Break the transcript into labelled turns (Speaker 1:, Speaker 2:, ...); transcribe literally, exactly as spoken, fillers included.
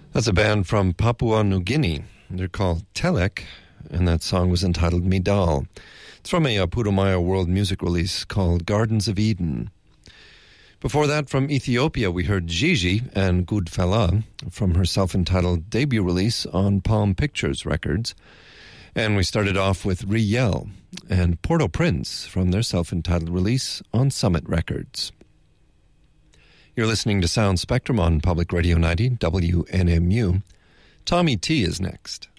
Speaker 1: That's a band from Papua New Guinea. They're called Telek, and that song was entitled Midal. It's from a, a Putumayo World Music release called Gardens of Eden. Before that, from Ethiopia, we heard Gigi and Goodfella from her self-entitled debut release on Palm Pictures Records. And we started off with Riel and Port-au-Prince from their self-entitled release on Summit Records. You're listening to Sound Spectrum on Public Radio ninety, W N M U. Tommy T is next.